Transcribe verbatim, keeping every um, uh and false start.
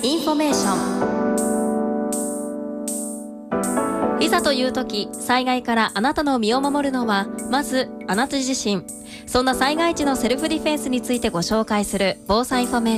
インフォメーション。いざという時、災害からあなたの身を守るのはまずあなた自身。そんな災害時のセルフディフェンスについてご紹介する防災インフォメーション